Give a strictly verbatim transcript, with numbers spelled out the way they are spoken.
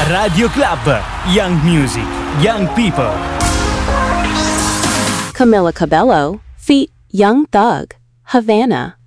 Radio Club. Young music, young people. Camila Cabello, feat. Young Thug, Havana.